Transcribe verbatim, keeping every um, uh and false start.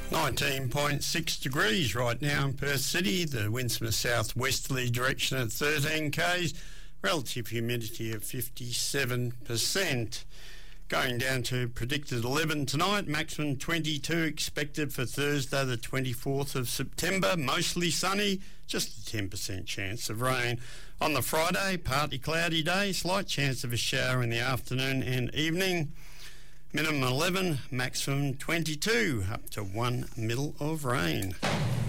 nineteen point six degrees right now in Perth City. The winds from a southwesterly direction at thirteen k's. Relative humidity of fifty-seven percent. Going down to predicted eleven tonight, maximum twenty-two expected for Thursday the twenty-fourth of September, mostly sunny, just a ten percent chance of rain. On the Friday, partly cloudy day, slight chance of a shower in the afternoon and evening. Minimum eleven, maximum twenty-two, up to one mil of rain.